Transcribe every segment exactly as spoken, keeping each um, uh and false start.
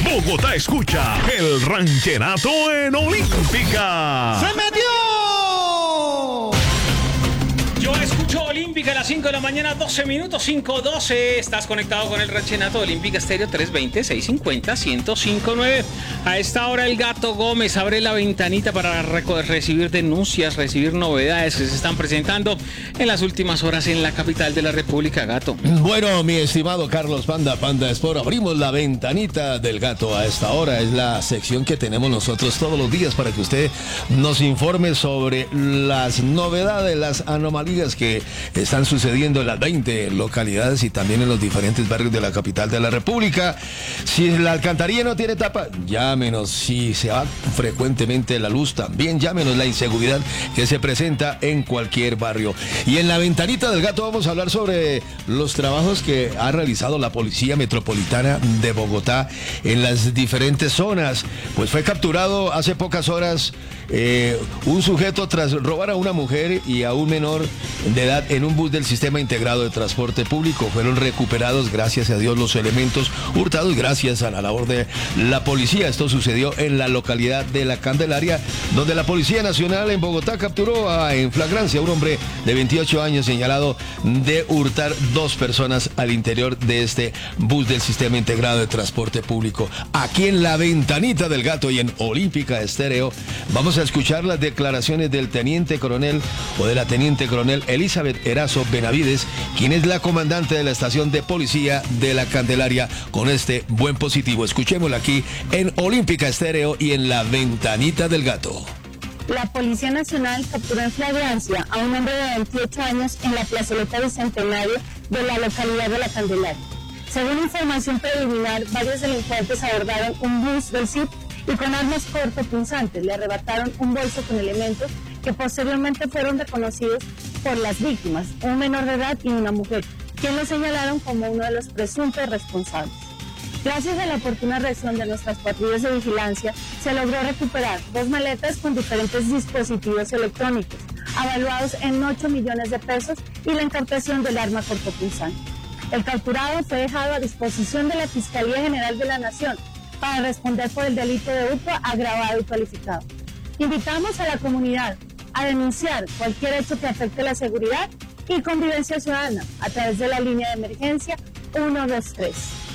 Bogotá escucha el rancherato en Olímpica. ¡Se metió! Yo escucho Olímpica a las cinco de la mañana, doce minutos, cinco doce. Estás conectado con el rancherato de Olímpica Estéreo tres veinte, seiscientos cincuenta, ciento cinco nueve. A esta hora el Gato Gómez abre la ventanita para reco- recibir denuncias, recibir novedades que se están presentando en las últimas horas en la capital de la República. Gato. Bueno, mi estimado Carlos Panda, Panda Sport, abrimos la ventanita del Gato a esta hora. Es la sección que tenemos nosotros todos los días para que usted nos informe sobre las novedades, las anomalías que están sucediendo en las veinte localidades y también en los diferentes barrios de la capital de la República. Si la alcantarilla no tiene tapa, llámenos. Si se va frecuentemente la luz, también llámenos. La inseguridad que se presenta en cualquier barrio. Y en la ventanita del Gato vamos a hablar sobre los trabajos que ha realizado la Policía Metropolitana de Bogotá en las diferentes zonas. Pues fue capturado hace pocas horas eh, un sujeto tras robar a una mujer y a un menor de edad en un bus del Sistema Integrado de Transporte Público. Fueron recuperados, gracias a Dios, los elementos hurtados gracias a la labor de la policía. Esto sucedió en la localidad de La Candelaria, donde la Policía Nacional en Bogotá capturó a, en flagrancia a un hombre de veintiocho años señalado de hurtar dos personas al interior de este bus del Sistema Integrado de Transporte Público. Aquí en la ventanita del Gato y en Olímpica Estéreo vamos a escuchar las declaraciones del teniente coronel o de la teniente coronel Elizabeth Erazo Benavides, quien es la comandante de la estación de policía de La Candelaria, con este buen positivo. Escuchémosla aquí en Olímpica Estéreo y en la ventanita del Gato. La Policía Nacional capturó en flagrancia a un hombre de veintiocho años en la plazoleta Bicentenario de la localidad de La Candelaria. Según información preliminar, varios delincuentes abordaron un bus del C I P y con armas cortopunzantes le arrebataron un bolso con elementos que posteriormente fueron reconocidos por las víctimas, un menor de edad y una mujer, quien lo señalaron como uno de los presuntos responsables. Gracias a la oportuna reacción de nuestras patrullas de vigilancia, se logró recuperar dos maletas con diferentes dispositivos electrónicos, avaluados en ocho millones de pesos, y la incautación del arma cortopunzante. El capturado fue dejado a disposición de la Fiscalía General de la Nación para responder por el delito de hurto agravado y calificado. Invitamos a la comunidad a denunciar cualquier hecho que afecte la seguridad y convivencia ciudadana a través de la línea de emergencia uno dos tres.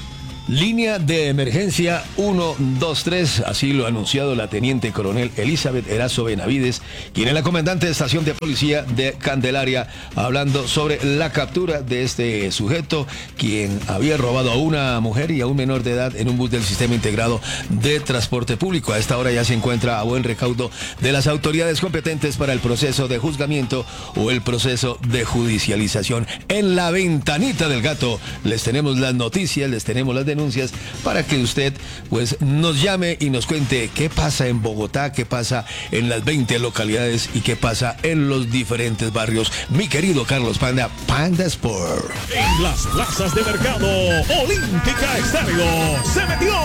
Línea de emergencia uno dos tres, así lo ha anunciado la teniente coronel Elizabeth Erazo Benavides, quien es la comandante de estación de policía de Candelaria, hablando sobre la captura de este sujeto, quien había robado a una mujer y a un menor de edad en un bus del Sistema Integrado de Transporte Público. A esta hora ya se encuentra a buen recaudo de las autoridades competentes para el proceso de juzgamiento o el proceso de judicialización. En la ventanita del Gato les tenemos las noticias, les tenemos las denuncias para que usted pues nos llame y nos cuente qué pasa en Bogotá, qué pasa en las veinte localidades y qué pasa en los diferentes barrios. Mi querido Carlos Panda, Panda Sport. En las plazas de mercado, Olímpica Estéreo se metió.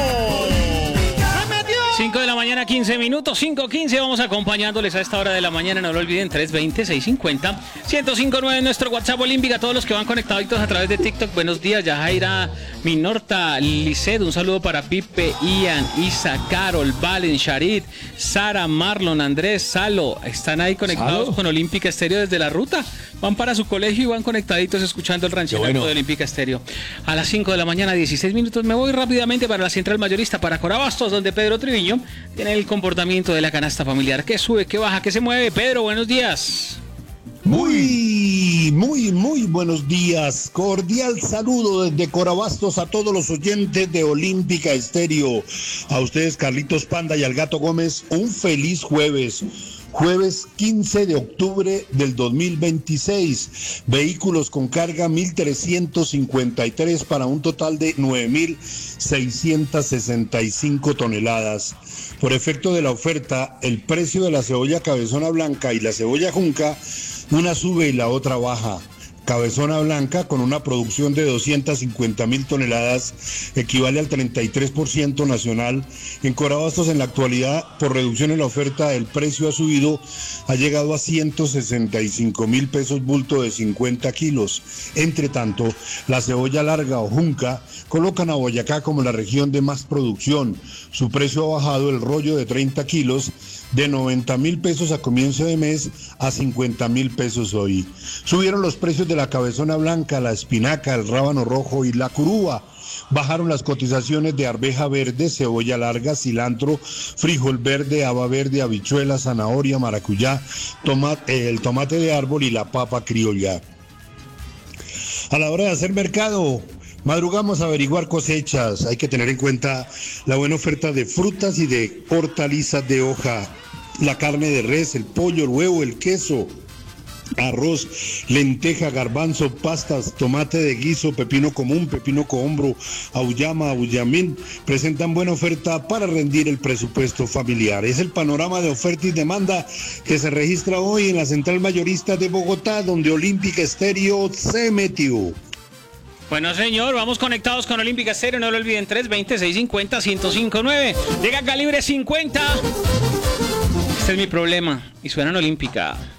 cinco de la mañana, quince minutos, cinco quince. Vamos acompañándoles a esta hora de la mañana. No lo olviden, tres veinte, seiscientos cincuenta, ciento cinco nueve, nuestro WhatsApp Olímpica. Todos los que van conectados a través de TikTok, buenos días. Yajaira, Minorta, Lisset, un saludo para Pipe, Ian, Isa, Carol, Valen, Sharit, Sara, Marlon, Andrés, Salo. Están ahí conectados ¿Salo? Con Olímpica Estéreo desde la ruta. Van para su colegio y van conectaditos escuchando el rancherato bueno. de Olímpica Estéreo. A las cinco de la mañana, dieciséis minutos. Me voy rápidamente para la central mayorista, para Corabastos, donde Pedro Triviño tiene el comportamiento de la canasta familiar. Que sube, que baja, que se mueve. Pedro, buenos días. Muy, muy, muy buenos días. Cordial saludo desde Corabastos a todos los oyentes de Olímpica Estéreo. A ustedes, Carlitos Panda y al Gato Gómez, un feliz jueves. Jueves quince de octubre del dos mil veintiséis. Vehículos con carga mil trescientos cincuenta y tres para un total de nueve mil seiscientos sesenta y cinco toneladas. Por efecto de la oferta, el precio de la cebolla cabezona blanca y la cebolla junca, una sube y la otra baja. cabezona blanca, con una producción de doscientas cincuenta mil toneladas, equivale al treinta y tres por ciento nacional. En Corabastos, en la actualidad, por reducción en la oferta, el precio ha subido, ha llegado a ciento sesenta y cinco mil pesos bulto de cincuenta kilos. Entre tanto, la cebolla larga o junca colocan a Boyacá como la región de más producción. Su precio ha bajado, el rollo de treinta kilos, de noventa mil pesos a comienzo de mes a cincuenta mil pesos hoy. Subieron los precios de la cabezona blanca, la espinaca, el rábano rojo y la curúa. Bajaron las cotizaciones de arveja verde, cebolla larga, cilantro, frijol verde, haba verde, habichuela, zanahoria, maracuyá, tomate, el tomate de árbol y la papa criolla. A la hora de hacer mercado, madrugamos a averiguar cosechas. Hay que tener en cuenta la buena oferta de frutas y de hortalizas de hoja, la carne de res, el pollo, el huevo, el queso, arroz, lenteja, garbanzo, pastas, tomate de guiso, pepino común, pepino cohombro, auyama, auyamín, presentan buena oferta para rendir el presupuesto familiar. Es el panorama de oferta y demanda que se registra hoy en la Central Mayorista de Bogotá, donde Olímpica Estéreo se metió. Bueno, señor, vamos conectados con Olímpica Estéreo, no lo olviden, tres veinte, seiscientos cincuenta, ciento cinco nueve. Llega Calibre cincuenta. Este es mi problema, y suena en Olímpica.